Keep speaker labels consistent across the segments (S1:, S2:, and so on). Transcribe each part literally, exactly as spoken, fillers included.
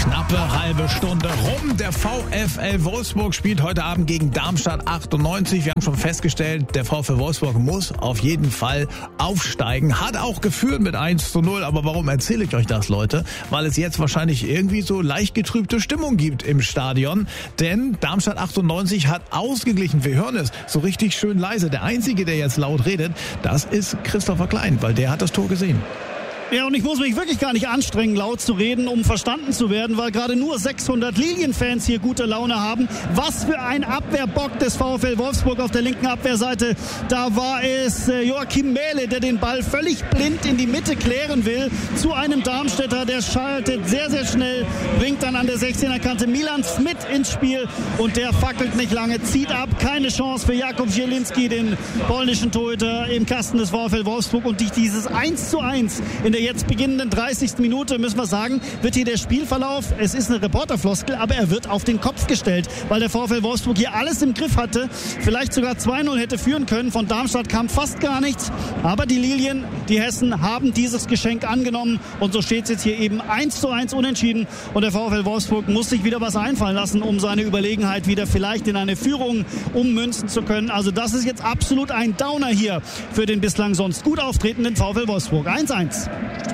S1: Knappe halbe Stunde rum. Der VfL Wolfsburg spielt heute Abend gegen Darmstadt achtundneunzig. Wir haben schon festgestellt, der VfL Wolfsburg muss auf jeden Fall aufsteigen. Hat auch geführt mit eins zu null. Aber warum erzähle ich euch das, Leute? Weil es jetzt wahrscheinlich irgendwie so leicht getrübte Stimmung gibt im Stadion. Denn Darmstadt achtundneunzig hat ausgeglichen. Wir hören es so richtig schön leise. Der Einzige, der jetzt laut redet, das ist Christopher Klein, weil der hat das Tor gesehen.
S2: Ja, und ich muss mich wirklich gar nicht anstrengen, laut zu reden, um verstanden zu werden, weil gerade nur sechshundert Lilienfans hier gute Laune haben. Was für ein Abwehrbock des VfL Wolfsburg auf der linken Abwehrseite. Da war es äh, Joachim Mähle, der den Ball völlig blind in die Mitte klären will, zu einem Darmstädter, der schaltet sehr, sehr schnell, bringt dann an der sechzehner Kante Milan Smit ins Spiel und der fackelt nicht lange, zieht ab. Keine Chance für Jakub Zielinski, den polnischen Torhüter im Kasten des VfL Wolfsburg, und durch dieses eins zu eins in der jetzt beginnenden dreißigsten Minute, müssen wir sagen, wird hier der Spielverlauf, es ist eine Reporterfloskel, aber er wird auf den Kopf gestellt, weil der VfL Wolfsburg hier alles im Griff hatte, vielleicht sogar zwei null hätte führen können. Von Darmstadt kam fast gar nichts, aber die Lilien, die Hessen, haben dieses Geschenk angenommen und so steht es jetzt hier eben eins zu eins unentschieden und der VfL Wolfsburg muss sich wieder was einfallen lassen, um seine Überlegenheit wieder vielleicht in eine Führung ummünzen zu können. Also das ist jetzt absolut ein Downer hier für den bislang sonst gut auftretenden VfL Wolfsburg. eins eins.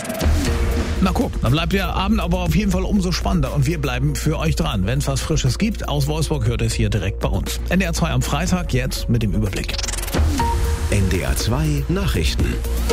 S1: Na guck, dann bleibt der Abend aber auf jeden Fall umso spannender und wir bleiben für euch dran. Wenn es was Frisches gibt aus Wolfsburg, hört es hier direkt bei uns. N D R zwei am Freitag, jetzt mit dem Überblick.
S3: N D R zwei Nachrichten.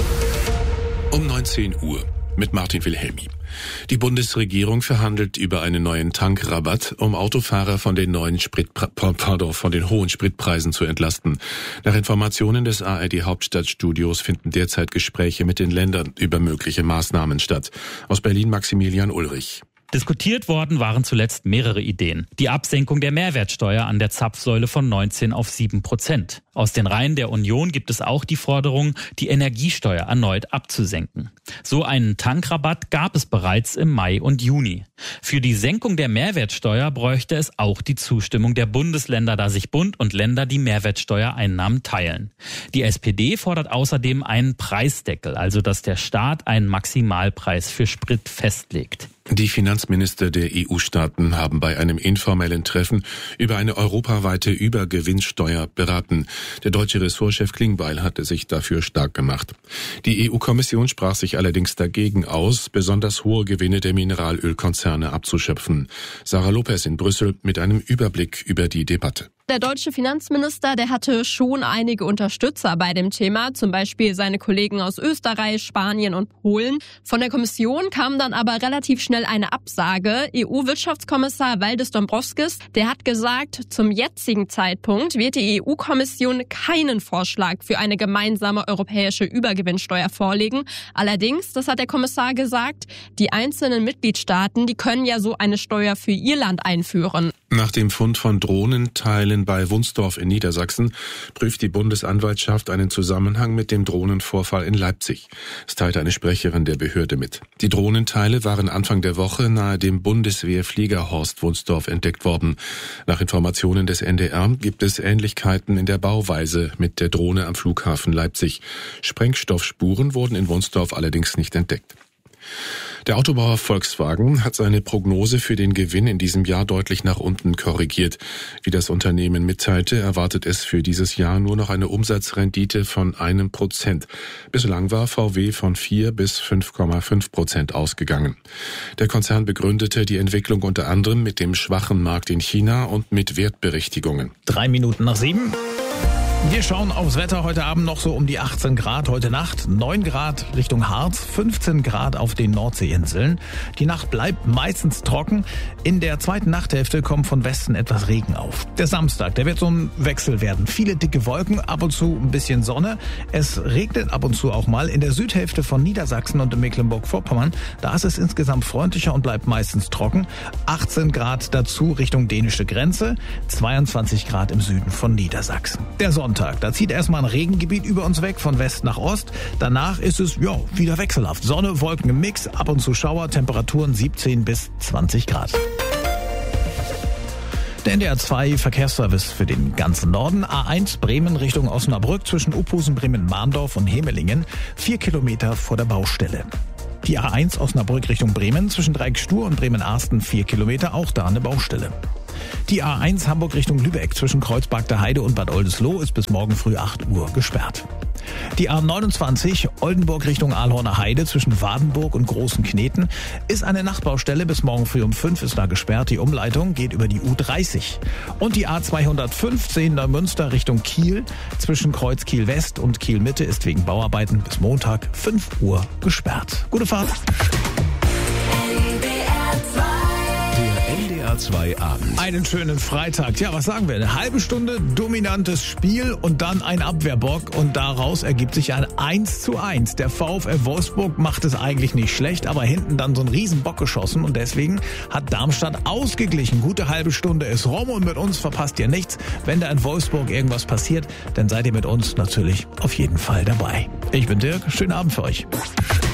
S4: Um neunzehn Uhr mit Martin Wilhelmi. Die Bundesregierung verhandelt über einen neuen Tankrabatt, um Autofahrer von den neuen Spritpre- pardon, von den hohen Spritpreisen zu entlasten. Nach Informationen des A R D Hauptstadtstudios finden derzeit Gespräche mit den Ländern über mögliche Maßnahmen statt. Aus Berlin Maximilian Ulrich.
S5: Diskutiert worden waren zuletzt mehrere Ideen. Die Absenkung der Mehrwertsteuer an der Zapfsäule von neunzehn auf sieben Prozent. Aus den Reihen der Union gibt es auch die Forderung, die Energiesteuer erneut abzusenken. So einen Tankrabatt gab es bereits im Mai und Juni. Für die Senkung der Mehrwertsteuer bräuchte es auch die Zustimmung der Bundesländer, da sich Bund und Länder die Mehrwertsteuereinnahmen teilen. Die S P D fordert außerdem einen Preisdeckel, also dass der Staat einen Maximalpreis für Sprit festlegt.
S4: Die Finanzminister der E U-Staaten haben bei einem informellen Treffen über eine europaweite Übergewinnsteuer beraten. Der deutsche Ressortchef Klingbeil hatte sich dafür stark gemacht. Die E U-Kommission sprach sich allerdings dagegen aus, besonders hohe Gewinne der Mineralölkonzerne abzuschöpfen. Sarah Lopez in Brüssel mit einem Überblick über die Debatte.
S6: Der deutsche Finanzminister, der hatte schon einige Unterstützer bei dem Thema, zum Beispiel seine Kollegen aus Österreich, Spanien und Polen. Von der Kommission kam dann aber relativ schnell eine Absage. E U-Wirtschaftskommissar Valdis Dombrovskis, der hat gesagt, zum jetzigen Zeitpunkt wird die E U-Kommission keinen Vorschlag für eine gemeinsame europäische Übergewinnsteuer vorlegen. Allerdings, das hat der Kommissar gesagt, die einzelnen Mitgliedstaaten, die können ja so eine Steuer für ihr Land einführen.
S4: Nach dem Fund von Drohnenteilen bei Wunsdorf in Niedersachsen prüft die Bundesanwaltschaft einen Zusammenhang mit dem Drohnenvorfall in Leipzig. Das teilte eine Sprecherin der Behörde mit. Die Drohnenteile waren Anfang der Woche nahe dem Bundeswehrfliegerhorst Wunsdorf entdeckt worden. Nach Informationen des N D R gibt es Ähnlichkeiten in der Bauweise mit der Drohne am Flughafen Leipzig. Sprengstoffspuren wurden in Wunsdorf allerdings nicht entdeckt. Der Autobauer Volkswagen hat seine Prognose für den Gewinn in diesem Jahr deutlich nach unten korrigiert. Wie das Unternehmen mitteilte, erwartet es für dieses Jahr nur noch eine Umsatzrendite von einem Prozent. Bislang war V W von vier bis fünf Komma fünf Prozent ausgegangen. Der Konzern begründete die Entwicklung unter anderem mit dem schwachen Markt in China und mit Wertberichtigungen.
S1: Drei Minuten nach sieben. Wir schauen aufs Wetter heute Abend noch so um die achtzehn Grad. Heute Nacht neun Grad Richtung Harz, fünfzehn Grad auf den Nordseeinseln. Die Nacht bleibt meistens trocken. In der zweiten Nachthälfte kommt von Westen etwas Regen auf. Der Samstag, der wird so ein Wechsel werden. Viele dicke Wolken, ab und zu ein bisschen Sonne. Es regnet ab und zu auch mal. In der Südhälfte von Niedersachsen und in Mecklenburg-Vorpommern, da ist es insgesamt freundlicher und bleibt meistens trocken. achtzehn Grad dazu Richtung dänische Grenze, zweiundzwanzig Grad im Süden von Niedersachsen. Der Sonntag. Da zieht erstmal ein Regengebiet über uns weg, von West nach Ost. Danach ist es ja wieder wechselhaft. Sonne, Wolken im Mix, ab und zu Schauer, Temperaturen siebzehn bis zwanzig Grad. Der N D R zwei Verkehrsservice für den ganzen Norden. A eins Bremen Richtung Osnabrück zwischen Uphusen, Bremen-Mahndorf und Hemelingen. Vier Kilometer vor der Baustelle. Die A eins Osnabrück Richtung Bremen zwischen Dreieck-Stur und Bremen-Arsten vier Kilometer, auch da eine Baustelle. Die A eins Hamburg Richtung Lübeck zwischen Kreuzberg der Heide und Bad Oldesloe ist bis morgen früh acht Uhr gesperrt. Die A neunundzwanzig Oldenburg Richtung Ahlhorner Heide zwischen Wadenburg und Großen Kneten ist eine Nachtbaustelle. Bis morgen früh um fünf ist da gesperrt. Die Umleitung geht über die U dreißig. Und die A zweihundertfünfzehn Neumünster Richtung Kiel zwischen Kreuz Kiel West und Kiel Mitte ist wegen Bauarbeiten bis Montag fünf Uhr gesperrt. Gute Fahrt.
S3: N D R zwei Abend.
S1: Einen schönen Freitag. Ja, was sagen wir? Eine halbe Stunde dominantes Spiel und dann ein Abwehrbock und daraus ergibt sich ein eins zu eins. Der VfL Wolfsburg macht es eigentlich nicht schlecht, aber hinten dann so ein Riesenbock geschossen und deswegen hat Darmstadt ausgeglichen. Gute halbe Stunde ist rum und mit uns verpasst ihr nichts. Wenn da in Wolfsburg irgendwas passiert, dann seid ihr mit uns natürlich auf jeden Fall dabei. Ich bin Dirk, schönen Abend für euch.